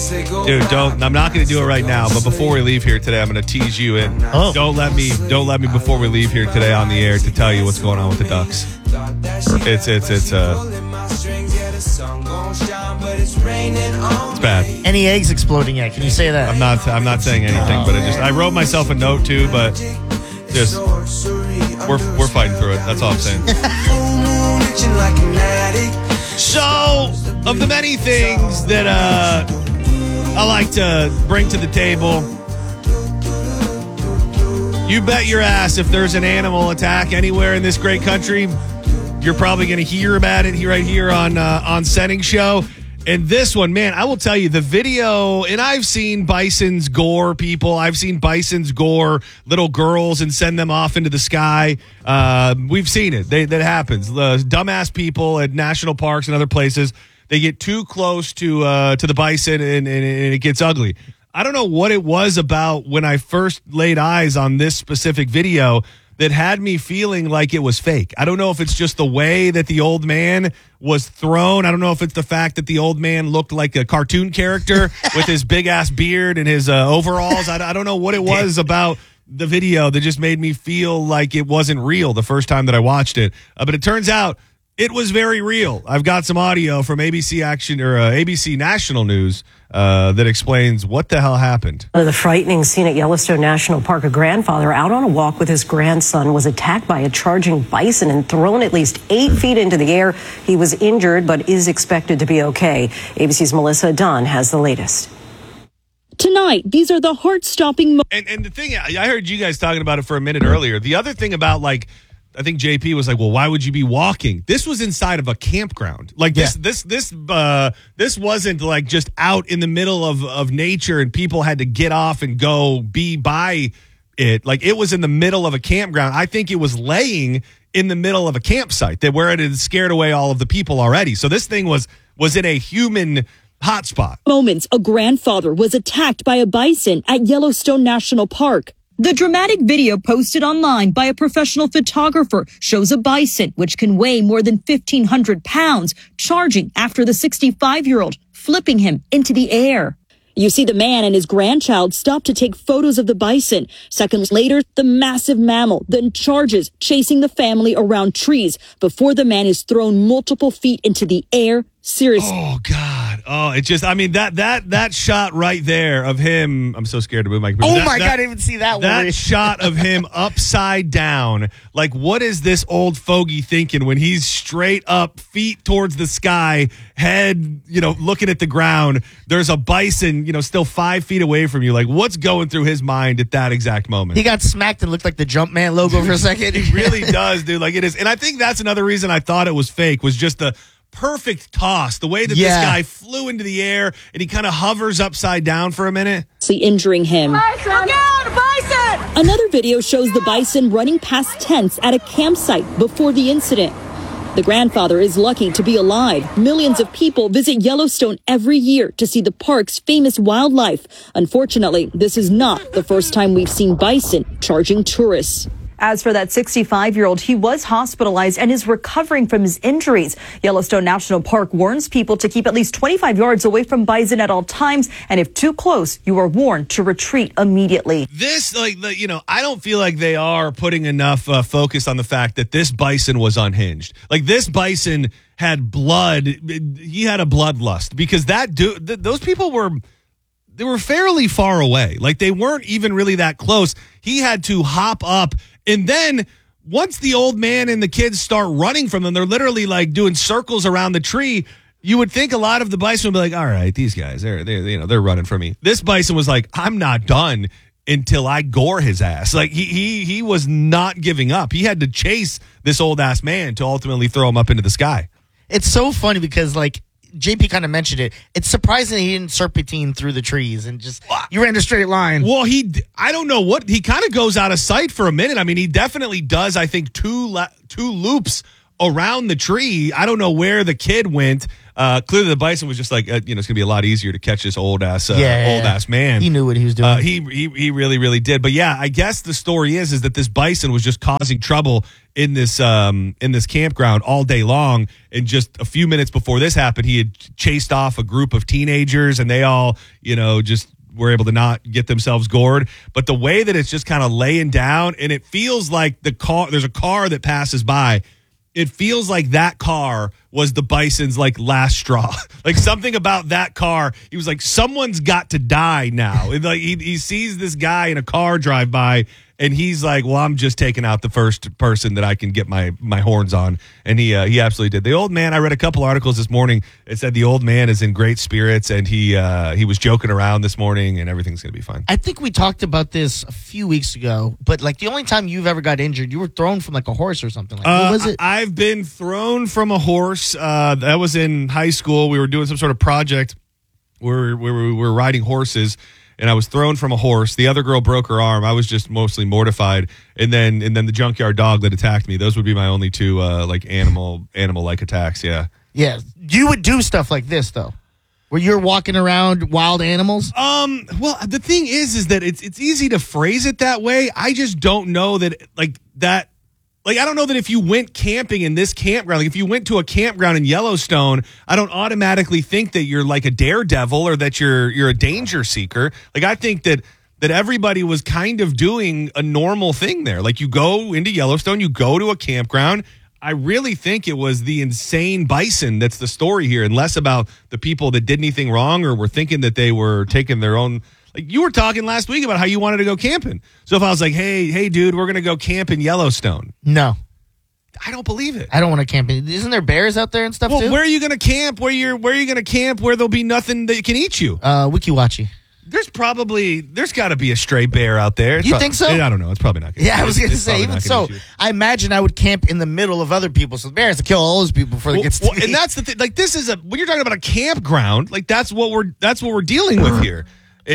Dude, I'm not going to do it right now, but before we leave here today, I'm going to tease you in. Oh. Don't let me before we leave here today on the air to tell you what's going on with the Ducks. It's bad. Any eggs exploding yet? Can you say that? I'm not saying anything, but I wrote myself a note too, but just we're fighting through it. That's all I'm saying. So, of the many things that I like to bring to the table, you bet your ass if there's an animal attack anywhere in this great country, you're probably going to hear about it right here on Setting Show. And this one, man, I will tell you, the video, and I've seen bisons gore people. I've seen bisons gore little girls and send them off into the sky. We've seen it. That happens. The dumbass people at national parks and other places, they get too close to the bison and it gets ugly. I don't know what it was about when I first laid eyes on this specific video that had me feeling like it was fake. I don't know if it's just the way that the old man was thrown. I don't know if it's the fact that the old man looked like a cartoon character with his big-ass beard and his overalls. I don't know what it was about the video that just made me feel like it wasn't real the first time that I watched it. But it turns out it was very real. I've got some audio from ABC Action or ABC National News that explains what the hell happened. The frightening scene at Yellowstone National Park. A grandfather out on a walk with his grandson was attacked by a charging bison and thrown at least 8 feet into the air. He was injured but is expected to be okay. ABC's Melissa Dunn has the latest. Tonight, these are the heart-stopping And the thing, I heard you guys talking about it for a minute earlier. The other thing about, like, I think JP was like, well, why would you be walking? This was inside of a campground. Like this wasn't like just out in the middle of nature and people had to get off and go be by it. Like it was in the middle of a campground. I think it was laying in the middle of a campsite where it had scared away all of the people already. So this thing was in a human hotspot. Moments, a grandfather was attacked by a bison at Yellowstone National Park. The dramatic video posted online by a professional photographer shows a bison, which can weigh more than 1,500 pounds, charging after the 65-year-old, flipping him into the air. You see the man and his grandchild stop to take photos of the bison. Seconds later, the massive mammal then charges, chasing the family around trees before the man is thrown multiple feet into the air. Seriously. Oh, God. Oh, it just, I mean, that shot right there of him, I'm so scared to move my computer. Oh, my God, I didn't even see that one. That shot of him upside down. Like, what is this old fogey thinking when he's straight up, feet towards the sky, head, looking at the ground? There's a bison, still 5 feet away from you. Like, what's going through his mind at that exact moment? He got smacked and looked like the Jumpman logo for a second. It really does, dude. Like, it is. And I think that's another reason I thought it was fake, was just the perfect toss, the way that this guy flew into the air and he kind of hovers upside down for a minute. Injuring him. Bison! Look out, bison! Another video shows the bison running past tents at a campsite before the incident. The grandfather is lucky to be alive. Millions of people visit Yellowstone every year to see the park's famous wildlife. Unfortunately, this is not the first time we've seen bison charging tourists. As for that 65-year-old, he was hospitalized and is recovering from his injuries. Yellowstone National Park warns people to keep at least 25 yards away from bison at all times. And if too close, you are warned to retreat immediately. This, I don't feel like they are putting enough focus on the fact that this bison was unhinged. Like, this bison had blood. He had a bloodlust because those people they were fairly far away. Like, they weren't even really that close. He had to hop up. And then once the old man and the kids start running from them, they're literally like doing circles around the tree. You would think a lot of the bison would be like, all right, these guys, they're running from me. This bison was like, I'm not done until I gore his ass. Like he was not giving up. He had to chase this old ass man to ultimately throw him up into the sky. It's so funny because JP kind of mentioned it. It's surprising he didn't serpentine through the trees and just you ran a straight line. Well, I don't know what he kind of goes out of sight for a minute. I mean, he definitely does. I think two loops around the tree. I don't know where the kid went. Clearly, the bison was just like, it's going to be a lot easier to catch this old ass man. He knew what he was doing. He really, really did. But yeah, I guess the story is that this bison was just causing trouble in this campground all day long. And just a few minutes before this happened, he had chased off a group of teenagers, and they all, just were able to not get themselves gored. But the way that it's just kind of laying down, and it feels like there's a car that passes by. It feels like that car was the bison's like last straw. Like something about that car, he was like, someone's got to die now. And like he sees this guy in a car drive by, and he's like, well, I'm just taking out the first person that I can get my horns on. And he absolutely did. The old man, I read a couple articles this morning. It said the old man is in great spirits, and he was joking around this morning, and everything's going to be fine. I think we talked about this a few weeks ago, but like the only time you've ever got injured, you were thrown from like a horse or something. Like, what was it? I've been thrown from a horse. That was in high school. We were doing some sort of project where we were riding horses, and I was thrown from a horse. The other girl broke her arm. I was just mostly mortified. And then the junkyard dog that attacked me. Those would be my only two like animal like attacks. Yeah. Yeah. You would do stuff like this though, where you're walking around wild animals. Well, the thing is that it's easy to phrase it that way. I just don't know that that. Like, I don't know that if you went camping in this campground, like if you went to a campground in Yellowstone, I don't automatically think that you're like a daredevil or that you're a danger seeker. Like, I think that everybody was kind of doing a normal thing there. Like, you go into Yellowstone, you go to a campground. I really think it was the insane bison that's the story here, and less about the people that did anything wrong or were thinking that they were taking their own. Like, you were talking last week about how you wanted to go camping. So if I was like, hey, dude, we're going to go camp in Yellowstone. No. I don't believe it. I don't want to camp. Isn't there bears out there and stuff too? Where are you going to camp? Where are you going to camp where there'll be nothing that can eat you? Weeki Wachee. There's got to be a stray bear out there. You think so? I don't know. It's probably not going to. Yeah, I was going to say, even so, I imagine I would camp in the middle of other people. So the bears to kill all those people before it gets to me. And that's the thing. Like, this is when you're talking about a campground, like that's what we're dealing with here.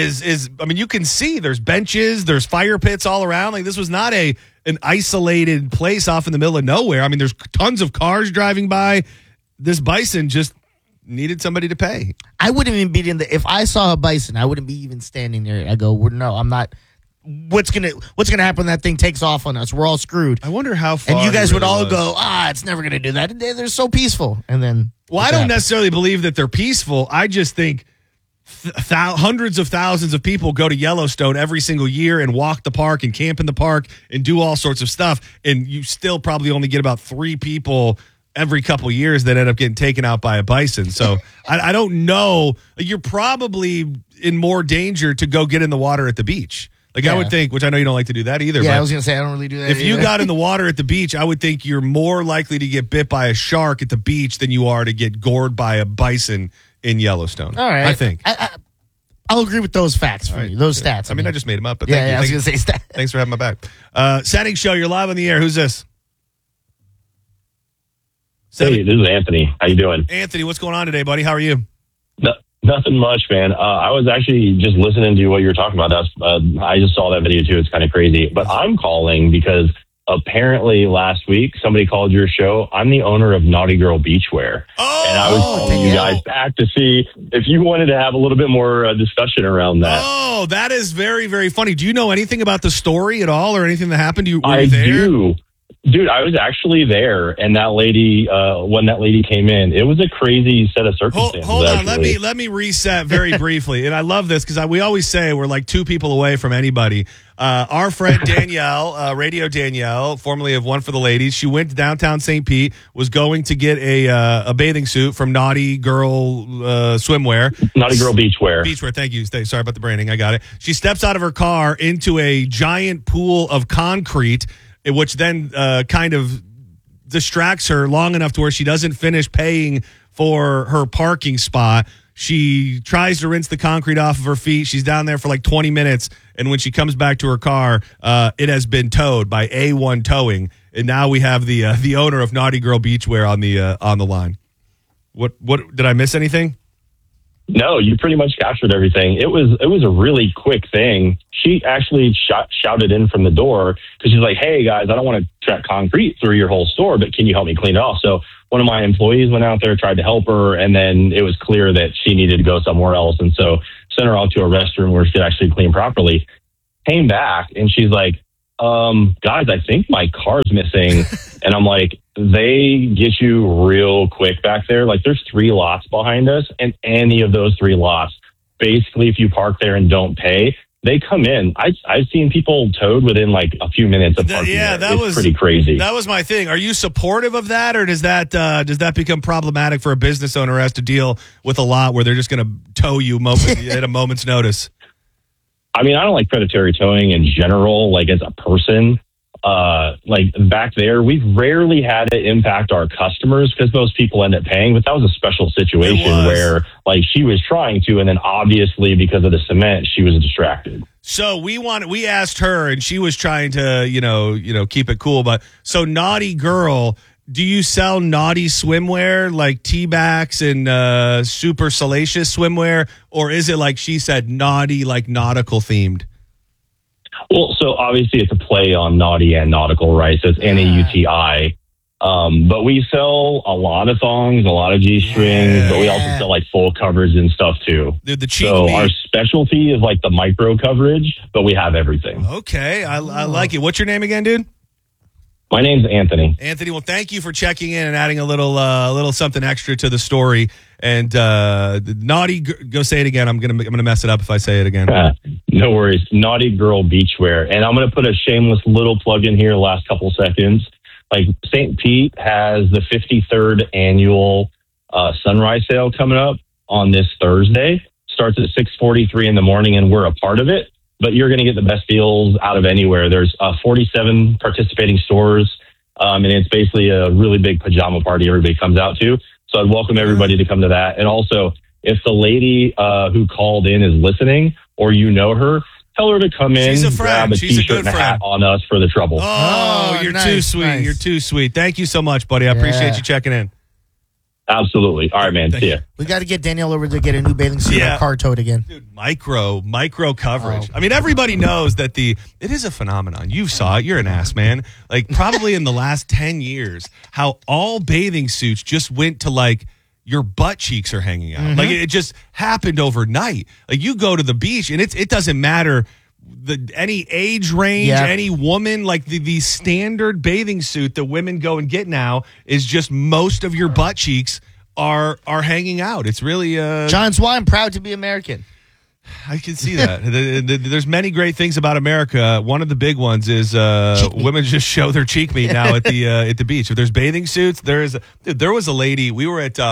I mean, you can see there's benches, there's fire pits all around. Like, this was not an isolated place off in the middle of nowhere. I mean, there's tons of cars driving by. This bison just needed somebody to pay. I wouldn't even be if I saw a bison, I wouldn't be even standing there. I go, no, I'm not. What's gonna happen when that thing takes off on us? We're all screwed. I wonder how far. And you guys would all go, it's never gonna do that. They're so peaceful. And then, well, I don't necessarily believe that they're peaceful. I just think hundreds of thousands of people go to Yellowstone every single year and walk the park and camp in the park and do all sorts of stuff. And you still probably only get about 3 people every couple years that end up getting taken out by a bison. So I don't know. You're probably in more danger to go get in the water at the beach. Like, yeah. I would think, which I know you don't like to do that either. Yeah, but I was going to say, I don't really do that If you got in the water at the beach, I would think you're more likely to get bit by a shark at the beach than you are to get gored by a bison in Yellowstone. All right. I think. I'll agree with those facts for you, those stats. I mean, I just made them up, but thank you. I was going to say stats. Thanks for having my back. Setting Show, you're live on the air. Who's this? Hey, this is Anthony. How you doing? Anthony, what's going on today, buddy? How are you? Nothing much, man. I was actually just listening to what you were talking about. I just saw that video too. It's kind of crazy. But I'm calling because apparently last week somebody called your show. I'm the owner of Naughty Girl Beachwear. And I was calling you guys back to see if you wanted to have a little bit more discussion around that. Oh, that is very, very funny. Do you know anything about the story at all or anything that happened to you? I do. Dude, I was actually there, and that lady, when that lady came in, it was a crazy set of circumstances. Hold on, let me reset very briefly. And I love this because we always say we're like 2 people away from anybody. Our friend Danielle, Radio Danielle, formerly of One for the Ladies, she went to downtown St. Pete, was going to get a bathing suit from Naughty Girl Swimwear. Naughty Girl Beachwear. Beachwear, thank you. Sorry about the branding, I got it. She steps out of her car into a giant pool of concrete, which then kind of distracts her long enough to where she doesn't finish paying for her parking spot. She tries to rinse the concrete off of her feet. She's down there for like 20 minutes. And when she comes back to her car, it has been towed by A1 Towing. And now we have the owner of Naughty Girl Beachwear on the line. What did I miss anything? No, you pretty much captured everything. It was a really quick thing. She actually shouted in from the door because she's like, "Hey guys, I don't want to track concrete through your whole store, but can you help me clean it off?" So one of my employees went out there, tried to help her, and then it was clear that she needed to go somewhere else. And so sent her out to a restroom where she could actually clean properly. Came back, and she's like, guys, I think my car's missing. And I'm like, they get you real quick back there. Like, there's 3 lots behind us, and any of those 3 lots, basically, if you park there and don't pay, they come in. I've seen people towed within like a few minutes of parking. That was pretty crazy. That was my thing. Are you supportive of that, or does that become problematic for a business owner who has to deal with a lot where they're just going to tow you at a moment's notice? I mean, I don't like predatory towing in general, like as a person. Like back there, we've rarely had it impact our customers because most people end up paying, but that was a special situation where like she was trying to, and then obviously because of the cement, she was distracted. So we asked her, and she was trying to, keep it cool. But so Naughty Girl, do you sell naughty swimwear like T-backs and super salacious swimwear, or is it like she said, naughty, like nautical themed? Well, so obviously it's a play on naughty and nautical, right? So it's NAUTI. But we sell a lot of thongs, a lot of G-strings, but we also sell like full coverage and stuff too. So our specialty is like the micro coverage, but we have everything. Okay, I like it. What's your name again, dude? My name's Anthony. Anthony, well, thank you for checking in and adding a little something extra to the story. And naughty, go say it again. I'm gonna mess it up if I say it again. No worries. Naughty Girl Beachwear, and I'm gonna put a shameless little plug in here. Last couple seconds, like St. Pete has the 53rd annual sunrise sale coming up on this Thursday. Starts at 6:43 in the morning, and we're a part of it. But you're going to get the best deals out of anywhere. There's 47 participating stores, and it's basically a really big pajama party everybody comes out to. So I'd welcome everybody to come to that. And also, if the lady who called in is listening, or you know her, tell her to come in, grab a T-shirt and a hat on us for the trouble. Oh, you're too sweet. Nice. You're too sweet. Thank you so much, buddy. I appreciate you checking in. Absolutely. All right, man. See ya. We got to get Danielle over to get a new bathing suit and car towed again. Dude, micro coverage. I mean, everybody knows that it is a phenomenon. You saw it. You're an ass, man. Like, probably in the last 10 years, how all bathing suits just went to, like, your butt cheeks are hanging out. Mm-hmm. Like, it just happened overnight. Like, you go to the beach, and it doesn't matter any age range, any woman, like the standard bathing suit that women go and get now is just most of your butt cheeks are hanging out. It's really John, it's why I'm proud to be American. I can see that. There's many great things about America. One of the big ones is women just show their cheek meat now at the beach. If there's bathing suits, there was a lady. We were at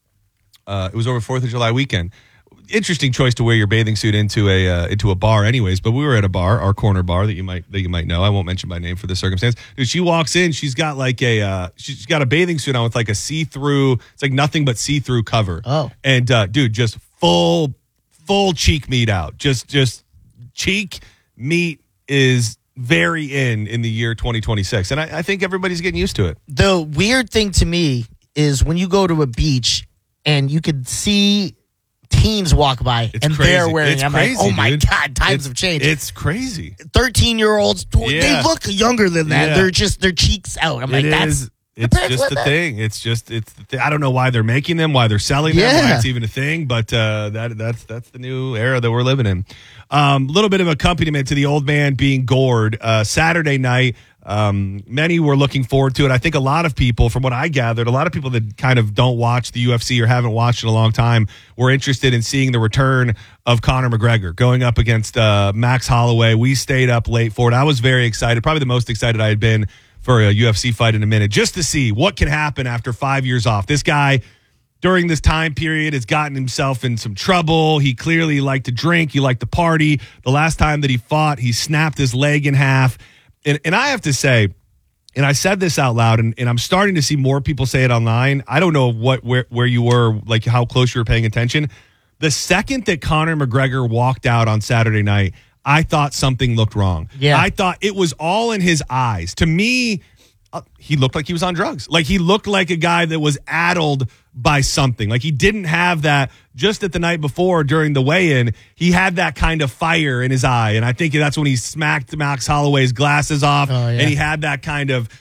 it was over 4th of July weekend. Interesting choice to wear your bathing suit into a bar anyways, but we were at a bar, our corner bar that you might know. I won't mention by name for this circumstance. Dude, she walks in, she's got like she's got a bathing suit on with like a see-through, it's like nothing but see-through cover. Oh. And dude, just full cheek meat out. Just cheek meat is very in the year 2026. And I think everybody's getting used to it. The weird thing to me is when you go to a beach and you could see teens walk by and crazy. They're wearing. I'm like, oh my God, times have changed. It's crazy. 13-year-olds, they look younger than that. They're just their cheeks out. I'm like, it's just the thing. It's the thing. I don't know why they're making them, why they're selling them, why it's even a thing, but that's the new era that we're living in. Little bit of accompaniment to the old man being gored Saturday night. Many were looking forward to it. I think a lot of people, from what I gathered, a lot of people that kind of don't watch the UFC or haven't watched in a long time were interested in seeing the return of Conor McGregor going up against Max Holloway. We stayed up late for it. I was very excited, probably the most excited I had been for a UFC fight in a minute, just to see what can happen after 5 years off. This guy, during this time period, has gotten himself in some trouble. He clearly liked to drink. He liked to party. The last time that he fought, he snapped his leg in half. And I have to say, and I said this out loud, and I'm starting to see more people say it online. I don't know where you were, like how close you were paying attention. The second that Conor McGregor walked out on Saturday night, I thought something looked wrong. Yeah. I thought it was all in his eyes. To me, he looked like he was on drugs. Like he looked like a guy that was addled by something. Like he didn't have that just at the night before during the weigh-in. He had that kind of fire in his eye. And I think that's when he smacked Max Holloway's glasses off. And he had that kind of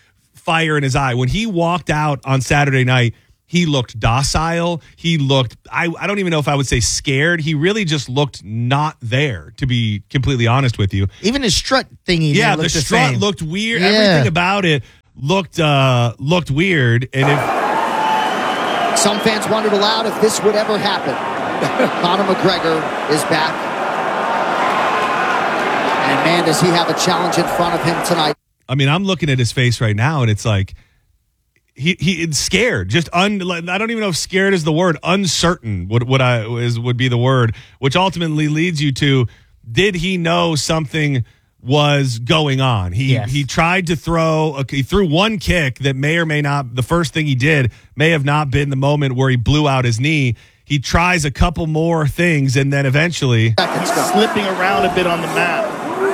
fire in his eye. When he walked out on Saturday night, he looked docile. He looked, I don't even know if I would say scared. He really just looked not there, to be completely honest with you. Even his strut thingy. Yeah, the strut looked weird. Yeah. Everything about it looked weird. And if some fans wondered aloud if this would ever happen. Conor McGregor is back. And man, does he have a challenge in front of him tonight. I mean, I'm looking at his face right now, and it's like, He's scared, just I don't even know if scared is the word. Uncertain would be the word, which ultimately leads you to, did he know something was going on? He tried to he threw one kick that may or may not, the first thing he did may have not been the moment where he blew out his knee. He tries a couple more things, and then eventually he's slipping around a bit on the mat.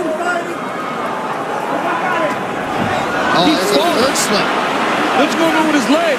Oh, there's a third slip. What's going on with his leg?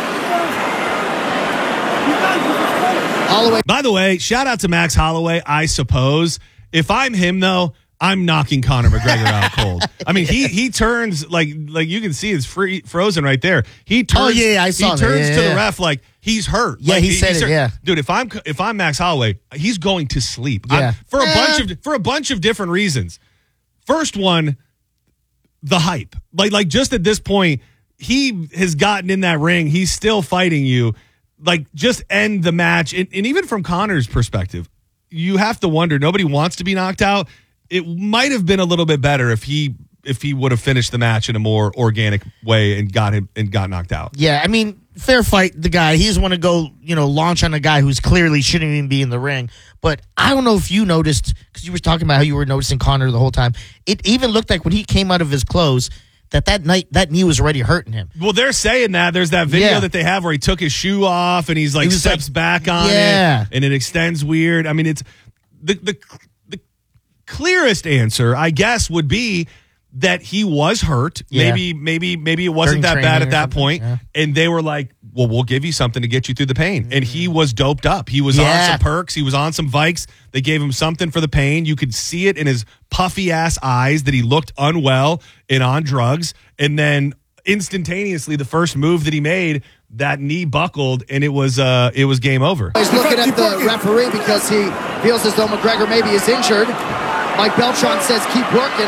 Holloway. By the way, shout out to Max Holloway, I suppose. If I'm him, though, I'm knocking Conor McGregor out cold. I mean, he turns, like you can see it's frozen right there. He turns, I saw he turns to the ref like he's hurt. Yeah, like, he said it, yeah. Dude, if I'm Max Holloway, he's going to sleep. Yeah. For a bunch of different reasons. First one, the hype. Like just at this point, he has gotten in that ring. He's still fighting you. Like, just end the match. And even from Conor's perspective, you have to wonder, nobody wants to be knocked out. It might have been a little bit better if he would have finished the match in a more organic way and got knocked out. Yeah, I mean, fair fight, the guy. He just want to go, launch on a guy who's clearly shouldn't even be in the ring. But I don't know if you noticed, because you were talking about how you were noticing Conor the whole time. It even looked like when he came out of his clothes, that knee was already hurting him. Well, they're saying that. There's that video that they have where he took his shoe off and he steps back on it and it extends weird. I mean, it's the clearest answer, I guess, would be that he was hurt. Yeah. Maybe it wasn't that bad at that point. Yeah. And they were like, well, we'll give you something to get you through the pain. And he was doped up. He was on some perks. He was on some Vikes. They gave him something for the pain. You could see it in his puffy ass eyes that he looked unwell and on drugs. And then instantaneously, the first move that he made, that knee buckled, and it was game over. He's looking at the referee because he feels as though McGregor maybe is injured. Mike Beltran says keep working.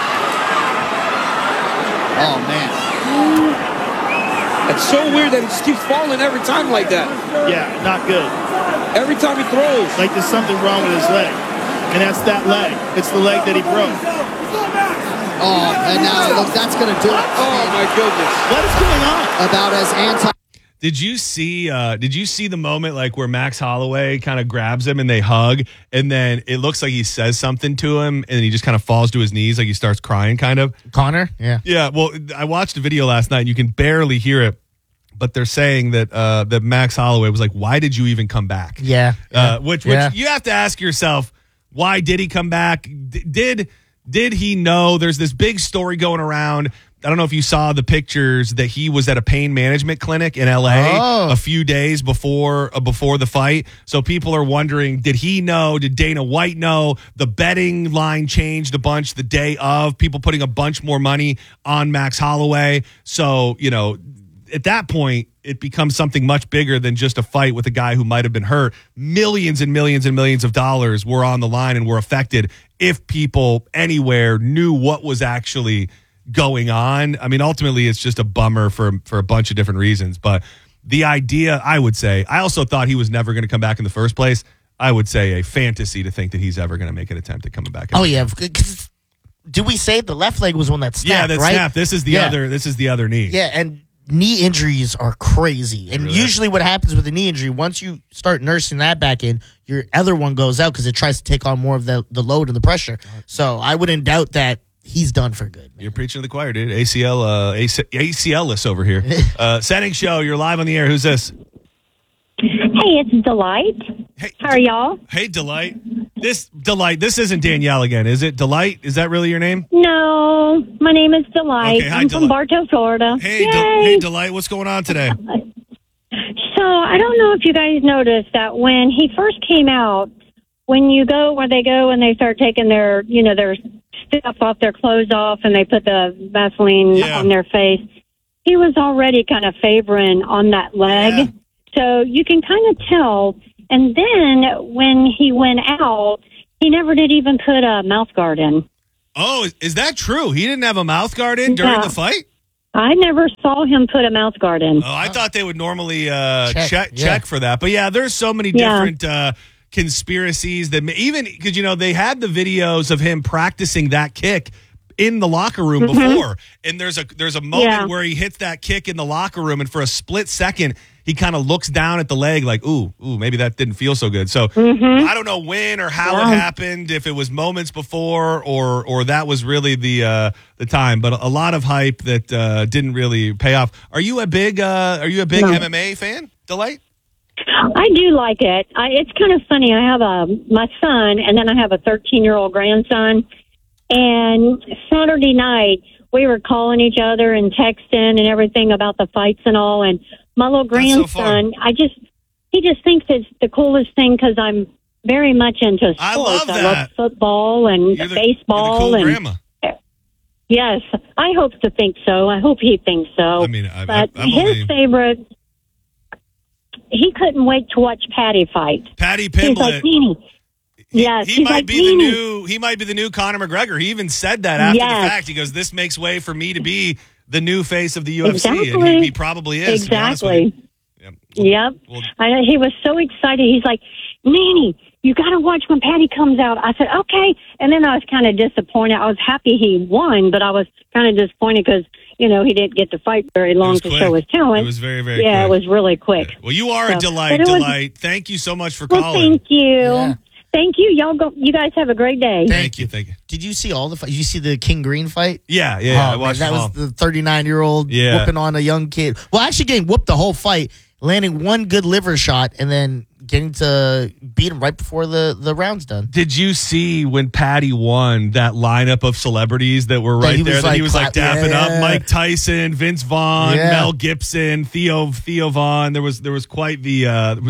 Oh, man. It's so weird that he just keeps falling every time like that. Yeah, not good. Every time he throws. Like there's something wrong with his leg. And that's that leg. It's the leg that he broke. Oh, and now look, that's going to do it. Oh, my goodness. What is going on? About as anti... Did you see the moment like where Max Holloway kind of grabs him and they hug, and then it looks like he says something to him and he just kind of falls to his knees, like he starts crying kind of? Conor? Yeah. Yeah, well, I watched a video last night and you can barely hear it, but they're saying that Max Holloway was like, why did you even come back? Yeah. Which you have to ask yourself, why did he come back? Did he know? There's this big story going around. I don't know if you saw the pictures that he was at a pain management clinic in LA a few days before the fight. So people are wondering, did he know? Did Dana White know? The betting line changed a bunch the day of. People putting a bunch more money on Max Holloway. So, at that point, it becomes something much bigger than just a fight with a guy who might have been hurt. Millions and millions and millions of dollars were on the line and were affected if people anywhere knew what was actually going on. I mean, ultimately, it's just a bummer for a bunch of different reasons. But the idea, I would say, I also thought he was never going to come back in the first place. I would say a fantasy to think that he's ever going to make an attempt at coming back. Oh, yeah. Did we say the left leg was one that snapped, yeah, that right? snapped. This is the other. This is the other knee. Yeah, and knee injuries are crazy. And usually what happens with a knee injury, once you start nursing that back in, your other one goes out because it tries to take on more of the load and the pressure. So I wouldn't doubt that he's done for good. You're preaching to the choir, dude. ACL-less over here. Setting show, you're live on the air. Who's this? Hey, it's Delight. Hey, how are y'all? Hey, Delight. This isn't Danielle again, is it? Delight? Is that really your name? No, my name is Delight. Okay, hi, I'm from Bartow, Florida. Hey, Delight. What's going on today? So I don't know if you guys noticed that when he first came out, when they go and they start taking their stuff off, their clothes off, and they put the Vaseline on their face, he he was already kind of favoring on that leg. Yeah. So you can kind of tell. And then when he went out, he never did even put a mouth guard in. Oh, is that true? He didn't have a mouth guard in during the fight? I never saw him put a mouth guard in. Oh, I thought they would normally check for that. But yeah, there's so many different conspiracies that even because, they had the videos of him practicing that kick in the locker room before. And there's a moment where he hits that kick in the locker room, and for a split second, he kind of looks down at the leg like, ooh, maybe that didn't feel so good. So I don't know when or how it happened, if it was moments before or that was really the time. But a lot of hype that didn't really pay off. Are you a big MMA fan, Delight? I do like it. It's kind of funny. I have my son, and then I have a 13-year-old grandson. And Saturday night, we were calling each other and texting and everything about the fights and all. And my little grandson, he just thinks it's the coolest thing because I'm very much into sports. I love that. I love football and baseball. You're the cool grandma. Yes, I hope to think so. I hope he thinks so. I mean, his favorite, he couldn't wait to watch Patty fight. Patty Pimblett. He's like, Nene. Yes, he might be the new Conor McGregor. He even said that after the fact. He goes, "This makes way for me to be the new face of the UFC," exactly. and he probably is. Exactly. Yep. He was so excited. He's like, "Nanny, you got to watch when Patty comes out." I said, "Okay," and then I was kind of disappointed. I was happy he won, but I was kind of disappointed because he didn't get to fight very long to show his talent. It was very, very quick. It was really quick. Yeah. Well, you are a delight. Thank you so much for calling. Thank you. Yeah. Thank you. You guys have a great day. Thank you. Did you see all the fights? Did you see the King Green fight? Yeah. I watched that was the 39-year-old whooping on a young kid. Well, actually getting whooped the whole fight, landing one good liver shot, and then getting to beat him right before the round's done. Did you see when Patty won that lineup of celebrities that were right there? That he was like dapping up Mike Tyson, Vince Vaughn, Mel Gibson, Theo Vaughn. There was quite the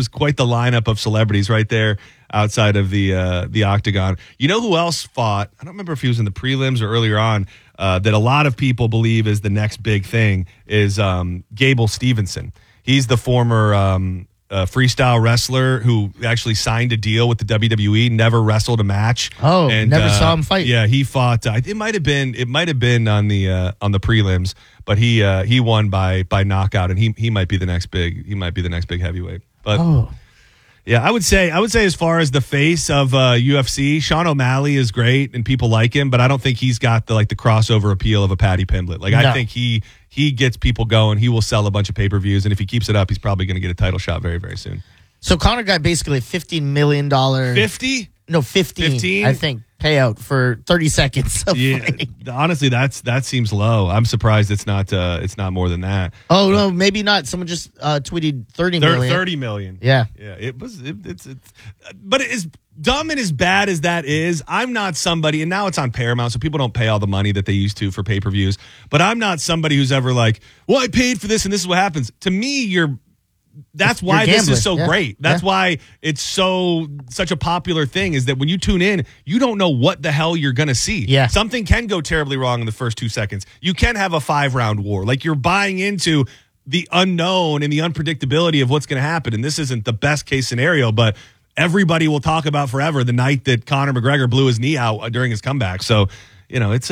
lineup of celebrities right there outside of the octagon. You know who else fought? I don't remember if he was in the prelims or earlier on. That a lot of people believe is the next big thing is Gable Stevenson. He's the former freestyle wrestler who actually signed a deal with the WWE, never wrestled a match. Oh, and never saw him fight. Yeah, he fought. It might have been on the prelims, but he won by knockout, and he might be the next big heavyweight. But yeah, I would say as far as the face of UFC, Sean O'Malley is great and people like him, but I don't think he's got the crossover appeal of a Patty Pimblett. I think he gets people going. He will sell a bunch of pay-per-views, and if he keeps it up, he's probably going to get a title shot very, very soon. So Conor got basically a $15 million. 50? No, 15. I think payout for 30 seconds. Of fighting. Honestly, that seems low. I'm surprised it's not more than that. Oh no, maybe not. Someone just tweeted 30 million. 30 million. Yeah. It's but as dumb and as bad as that is, I'm not somebody, and now it's on Paramount, so people don't pay all the money that they used to for pay-per-views. But I'm not somebody who's ever like, well, I paid for this and this is what happens. To me, that's why this is so great. That's why it's such a popular thing, is that when you tune in, you don't know what the hell you're going to see. Yeah. Something can go terribly wrong in the first 2 seconds. You can have a 5-round war. You're buying into the unknown and the unpredictability of what's going to happen. And this isn't the best case scenario, but everybody will talk about forever the night that Conor McGregor blew his knee out during his comeback. So, it was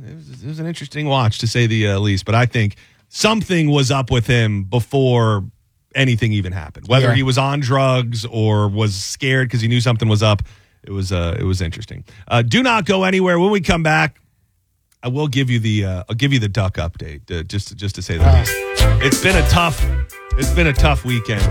an interesting watch, to say the least. But I think something was up with him before anything even happened. Whether he was on drugs or was scared because he knew something was up, it was interesting. Do not go anywhere. When we come back, I will give you the duck update, just to say the least. It's been a tough weekend.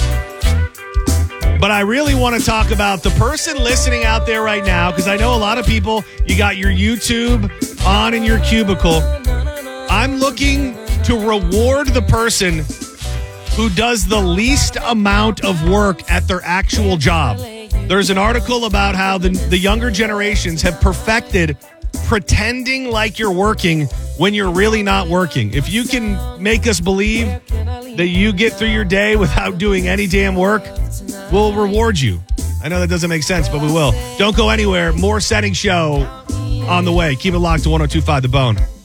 But I really want to talk about the person listening out there right now, because I know a lot of people, you got your YouTube on in your cubicle. I'm looking to reward the person who does the least amount of work at their actual job. There's an article about how the younger generations have perfected pretending like you're working when you're really not working. If you can make us believe that you get through your day without doing any damn work, we'll reward you. I know that doesn't make sense, but we will. Don't go anywhere. More Setting Show on the way. Keep it locked to 102.5 The Bone.